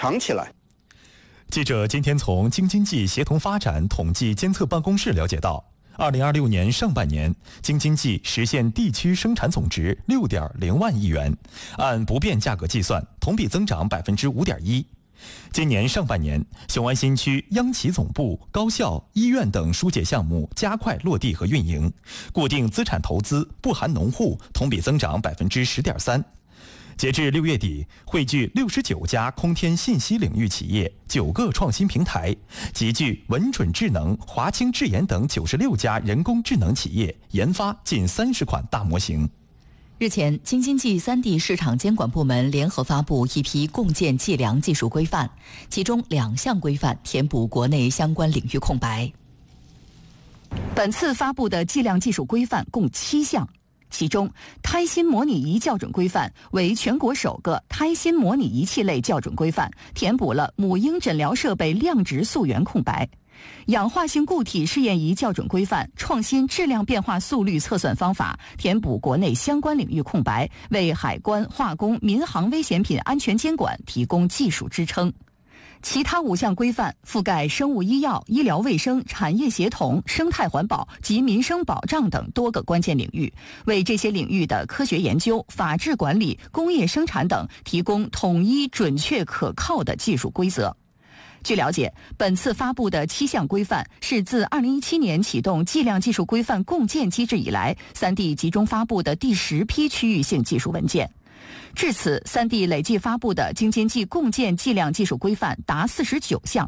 强起来。 记者今天从京津冀协同发展统计监测办公室了解到，2026年上半年，京津冀实现地区生产总值6.0万亿元，按不变价格计算，同比增长5.1%。今年上半年，雄安新区央企总部、高校、医院等疏解项目加快落地和运营，固定资产投资不含农户同比增长10.3%。截至6月底，汇聚69家空天信息领域企业、9个创新平台，集聚文准智能、华清智研等96家人工智能企业，研发近30款大模型。 日前，京津冀3地市场监管部门联合发布一批共建计量技术规范，其中2项规范填补国内相关领域空白。 本次发布的计量技术规范共7项。其中，胎心模拟仪校准规范为全国首个胎心模拟仪器类校准规范，填补了母婴诊疗设备量值溯源空白。氧化性固体试验仪校准规范创新质量变化速率测算方法，填补国内相关领域空白，为海关、化工、民航危险品安全监管提供技术支撑。其他5项规范覆盖生物医药、医疗卫生、产业协同、生态环保及民生保障等多个关键领域，为这些领域的科学研究、法治管理、工业生产等提供统一、准确、可靠的技术规则。据了解，本次发布的7项规范是自2017年启动计量技术规范共建机制以来，3地集中发布的第10批区域性技术文件。至此，3地累计发布的京津冀共建计量技术规范达49项。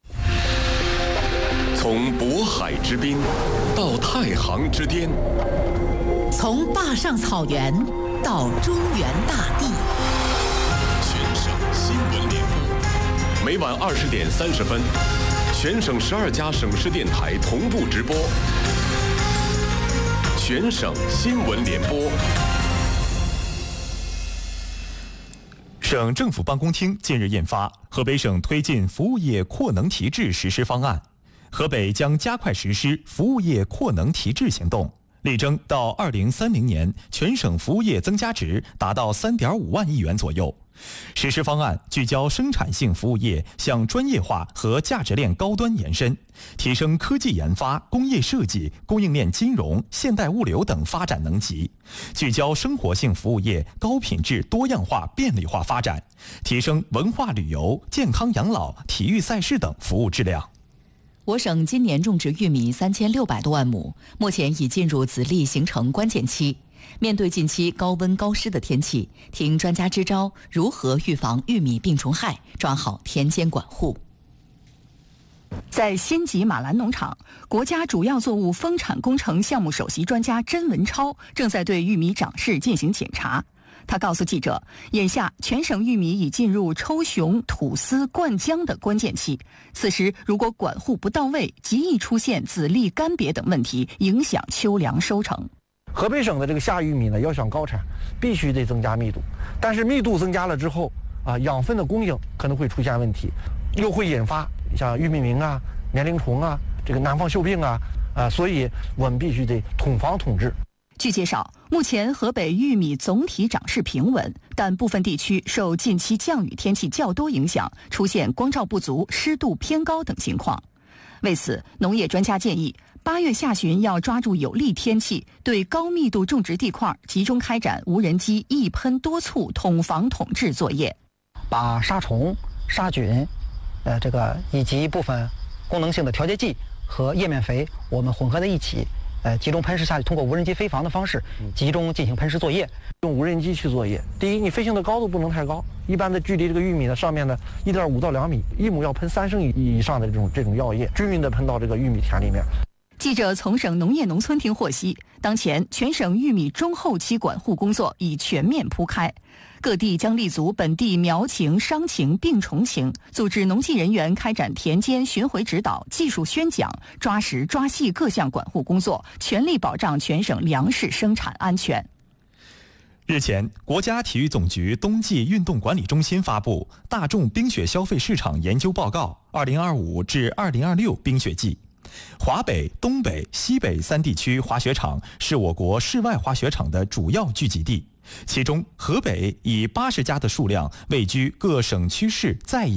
从渤海之滨到太行之巅， 从坝上草原到中原大地， 全省新闻联播，每晚20点30分，全省12家省市电台同步直播。全省新闻联播。 省政府办公厅近日印发《河北省推进服务业扩能提质实施方案》，河北将加快实施服务业扩能提质行动，力争到2030年全省服务业增加值达到3.5万亿元左右。实施方案聚焦生产性服务业向专业化和价值链高端延伸，提升科技研发、工业设计、供应链金融、现代物流等发展能级，聚焦生活性服务业高品质多样化便利化发展，提升文化旅游、健康养老、体育赛事等服务质量。 我省今年种植玉米3600多万亩，目前已进入籽粒形成关键期。面对近期高温高湿的天气，听专家支招，如何预防玉米病虫害，抓好田间管护。 在新集马兰农场，国家主要作物丰产工程项目首席专家甄文超正在对玉米长势进行检查。他告诉记者，眼下全省玉米已进入抽雄、吐丝、灌浆的关键期，此时如果管护不到位，极易出现籽粒干瘪等问题，影响秋粮收成。 河北省的这个夏玉米呢，要想高产，必须得增加密度。但是密度增加了之后，养分的供应可能会出现问题，又会引发像玉米螟啊、年龄虫啊、这个南方锈病所以我们必须得统防统治。 据介绍，目前河北玉米总体长势平稳，但部分地区受近期降雨天气较多影响，出现光照不足、湿度偏高等情况。为此，农业专家建议8月下旬要抓住有利天气，对高密度种植地块集中开展无人机一喷多促统防统治作业， 把杀虫、杀菌，以及部分功能性的调节剂和叶面肥，我们混合在一起，集中喷施下去，通过无人机飞防的方式集中进行喷施作业。 用无人机去作业，第一，你飞行的高度不能太高，一般的距离这个玉米的上面的1.5到2米，一亩要喷3升以上的这种药液，均匀的喷到这个玉米田里面。 记者从省农业农村厅获悉，当前全省玉米中后期管护工作已全面铺开，各地将立足本地苗情、伤情、病虫情，组织农技人员开展田间巡回指导、技术宣讲，抓实抓细各项管护工作，全力保障全省粮食生产安全。 日前，国家体育总局冬季运动管理中心发布《大众冰雪消费市场研究报告 （2025 至2026冰雪季）》。华北、东北、西北3地区滑雪场是我国室外滑雪场的主要聚集地，其中河北以80家的数量位居各省区市在